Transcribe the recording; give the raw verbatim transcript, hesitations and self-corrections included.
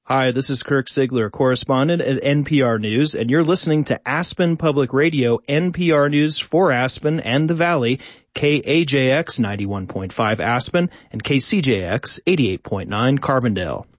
Hi, this is Kirk Sigler, correspondent at N P R News, and you're listening to Aspen Public Radio, N P R News for Aspen and the Valley, K A J X ninety-one point five Aspen and K C J X eighty-eight point nine Carbondale.